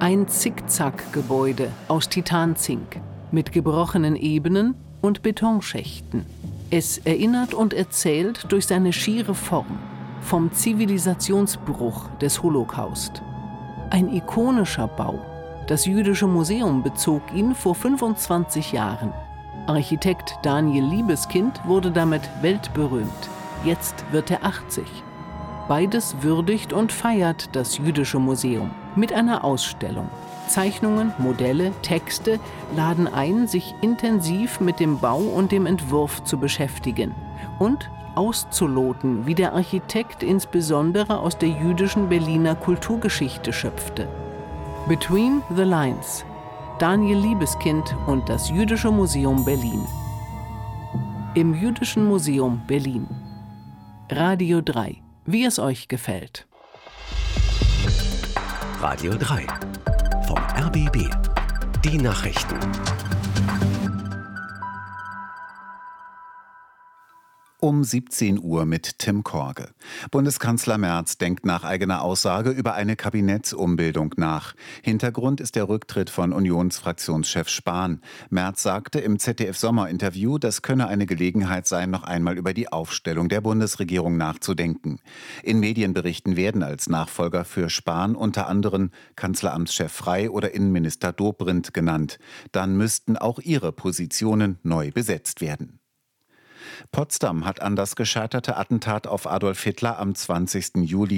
Ein Zickzack-Gebäude aus Titanzink mit gebrochenen Ebenen und Betonschächten. Es erinnert und erzählt durch seine schiere Form vom Zivilisationsbruch des Holocaust. Ein ikonischer Bau. Das Jüdische Museum bezog ihn vor 25 Jahren. Architekt Daniel Liebeskind wurde damit weltberühmt. Jetzt wird er 80. Beides würdigt und feiert das Jüdische Museum mit einer Ausstellung. Zeichnungen, Modelle, Texte laden ein, sich intensiv mit dem Bau und dem Entwurf zu beschäftigen und auszuloten, wie der Architekt insbesondere aus der jüdischen Berliner Kulturgeschichte schöpfte. Between the Lines. Daniel Liebeskind und das Jüdische Museum Berlin. Im Jüdischen Museum Berlin. Radio 3. Wie es euch gefällt. Radio 3 vom RBB. Die Nachrichten. Um 17 Uhr mit Tim Korge. Bundeskanzler Merz denkt nach eigener Aussage über eine Kabinettsumbildung nach. Hintergrund ist der Rücktritt von Unionsfraktionschef Spahn. Merz sagte im ZDF-Sommerinterview, das könne eine Gelegenheit sein, noch einmal über die Aufstellung der Bundesregierung nachzudenken. In Medienberichten werden als Nachfolger für Spahn unter anderem Kanzleramtschef Frey oder Innenminister Dobrindt genannt. Dann müssten auch ihre Positionen neu besetzt werden. Potsdam hat an das gescheiterte Attentat auf Adolf Hitler am 20. Juli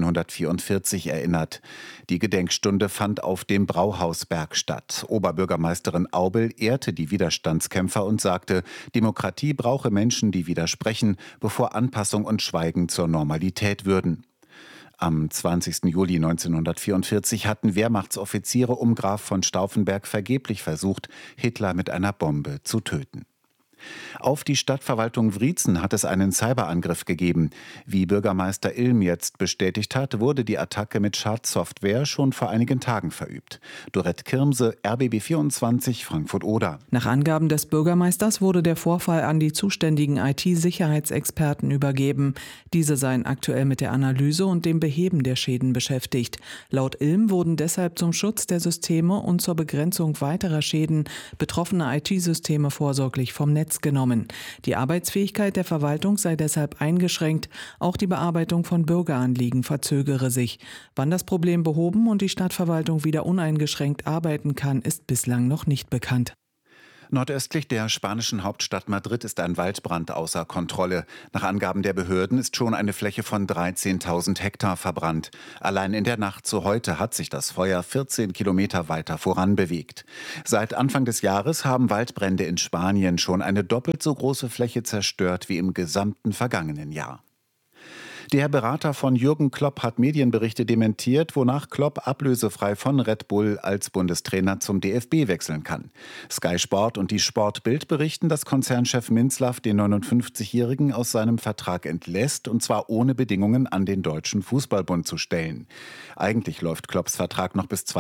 1944 erinnert. Die Gedenkstunde fand auf dem Brauhausberg statt. Oberbürgermeisterin Aubel ehrte die Widerstandskämpfer und sagte, Demokratie brauche Menschen, die widersprechen, bevor Anpassung und Schweigen zur Normalität würden. Am 20. Juli 1944 hatten Wehrmachtsoffiziere um Graf von Stauffenberg vergeblich versucht, Hitler mit einer Bombe zu töten. Auf die Stadtverwaltung Wriezen hat es einen Cyberangriff gegeben. Wie Bürgermeister Ilm jetzt bestätigt hat, wurde die Attacke mit Schadsoftware schon vor einigen Tagen verübt. Dorette Kirmse, RBB 24, Frankfurt-Oder. Nach Angaben des Bürgermeisters wurde der Vorfall an die zuständigen IT-Sicherheitsexperten übergeben. Diese seien aktuell mit der Analyse und dem Beheben der Schäden beschäftigt. Laut Ilm wurden deshalb zum Schutz der Systeme und zur Begrenzung weiterer Schäden betroffene IT-Systeme vorsorglich vom Netz genommen. Die Arbeitsfähigkeit der Verwaltung sei deshalb eingeschränkt. Auch die Bearbeitung von Bürgeranliegen verzögere sich. Wann das Problem behoben und die Stadtverwaltung wieder uneingeschränkt arbeiten kann, ist bislang noch nicht bekannt. Nordöstlich der spanischen Hauptstadt Madrid ist ein Waldbrand außer Kontrolle. Nach Angaben der Behörden ist schon eine Fläche von 13.000 Hektar verbrannt. Allein in der Nacht zu heute hat sich das Feuer 14 Kilometer weiter voranbewegt. Seit Anfang des Jahres haben Waldbrände in Spanien schon eine doppelt so große Fläche zerstört wie im gesamten vergangenen Jahr. Der Berater von Jürgen Klopp hat Medienberichte dementiert, wonach Klopp ablösefrei von Red Bull als Bundestrainer zum DFB wechseln kann. Sky Sport und die Sportbild berichten, dass Konzernchef Minzlaff den 59-Jährigen aus seinem Vertrag entlässt, und zwar ohne Bedingungen an den Deutschen Fußballbund zu stellen. Eigentlich läuft Klopps Vertrag noch bis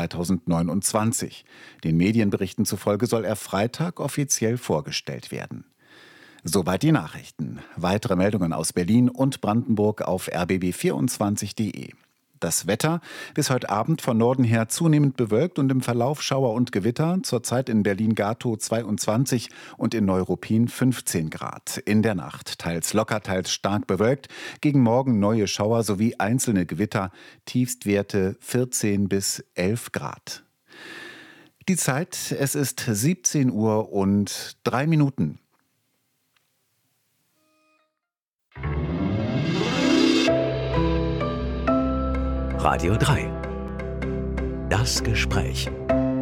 2029. Den Medienberichten zufolge soll er Freitag offiziell vorgestellt werden. Soweit die Nachrichten. Weitere Meldungen aus Berlin und Brandenburg auf rbb24.de. Das Wetter: bis heute Abend von Norden her zunehmend bewölkt und im Verlauf Schauer und Gewitter. Zurzeit in Berlin-Gatow 22 und in Neuruppin 15 Grad. In der Nacht teils locker, teils stark bewölkt. Gegen Morgen neue Schauer sowie einzelne Gewitter. Tiefstwerte 14 bis 11 Grad. Die Zeit: es ist 17 Uhr und 3 Minuten. Radio 3. Das Gespräch.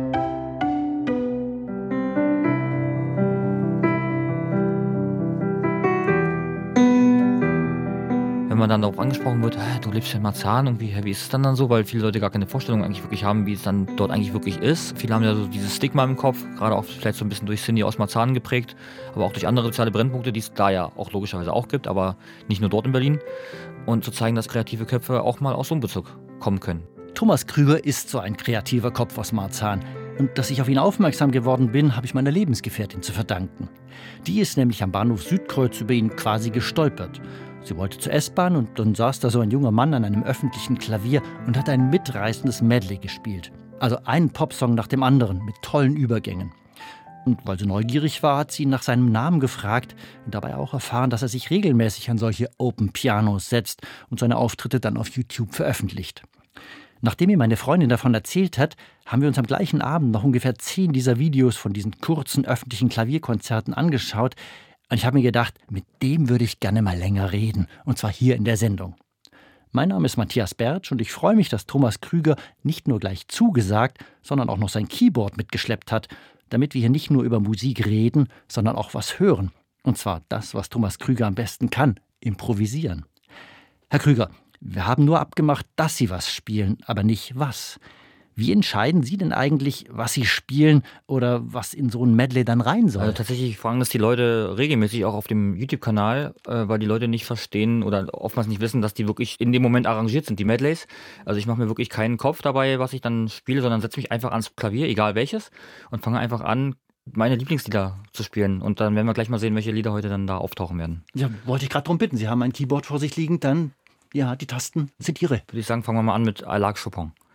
Wenn man dann darauf angesprochen wird, du lebst ja in Marzahn, irgendwie, wie ist es dann so? Weil viele Leute gar keine Vorstellung eigentlich wirklich haben, wie es dann dort eigentlich wirklich ist. Viele haben ja so dieses Stigma im Kopf, gerade auch vielleicht so ein bisschen durch Cindy aus Marzahn geprägt, aber auch durch andere soziale Brennpunkte, die es da ja auch logischerweise auch gibt, aber nicht nur dort in Berlin. Und zu zeigen, dass kreative Köpfe auch mal aus so einem Bezirk kommen können. Thomas Krüger ist so ein kreativer Kopf aus Marzahn. Und dass ich auf ihn aufmerksam geworden bin, habe ich meiner Lebensgefährtin zu verdanken. Die ist nämlich am Bahnhof Südkreuz über ihn quasi gestolpert. Sie wollte zur S-Bahn und dann saß da so ein junger Mann an einem öffentlichen Klavier und hat ein mitreißendes Medley gespielt. Also einen Popsong nach dem anderen mit tollen Übergängen. Und weil sie neugierig war, hat sie ihn nach seinem Namen gefragt und dabei auch erfahren, dass er sich regelmäßig an solche Open Pianos setzt und seine Auftritte dann auf YouTube veröffentlicht. Nachdem mir meine Freundin davon erzählt hat, haben wir uns am gleichen Abend noch ungefähr 10 dieser Videos von diesen kurzen öffentlichen Klavierkonzerten angeschaut. Und ich habe mir gedacht, mit dem würde ich gerne mal länger reden. Und zwar hier in der Sendung. Mein Name ist Matthias Bertsch und ich freue mich, dass Thomas Krüger nicht nur gleich zugesagt, sondern auch noch sein Keyboard mitgeschleppt hat, damit wir hier nicht nur über Musik reden, sondern auch was hören. Und zwar das, was Thomas Krüger am besten kann, improvisieren. Herr Krüger, wir haben nur abgemacht, dass Sie was spielen, aber nicht was. Wie entscheiden Sie denn eigentlich, was Sie spielen oder was in so ein Medley dann rein soll? Also tatsächlich fragen das die Leute regelmäßig auch auf dem YouTube-Kanal, weil die Leute nicht verstehen oder oftmals nicht wissen, dass die wirklich in dem Moment arrangiert sind, die Medleys. Also ich mache mir wirklich keinen Kopf dabei, was ich dann spiele, sondern setze mich einfach ans Klavier, egal welches, und fange einfach an, meine Lieblingslieder zu spielen. Und dann werden wir gleich mal sehen, welche Lieder heute dann da auftauchen werden. Ja, wollte ich gerade darum bitten. Sie haben ein Keyboard vor sich liegen, dann, ja, die Tasten sind Ihre. Würde ich sagen, fangen wir mal an mit I Like Chopin.